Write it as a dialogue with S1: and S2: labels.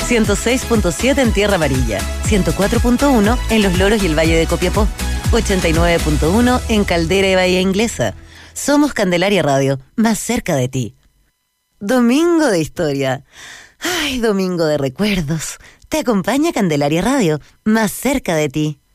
S1: 106.7 en Tierra Amarilla, 104.1 en Los Loros y el Valle de Copiapó, 89.1 en Caldera y Bahía Inglesa. Somos Candelaria Radio, más cerca de ti. Domingo de historia. Ay, domingo de recuerdos. Te acompaña Candelaria Radio, más cerca de ti.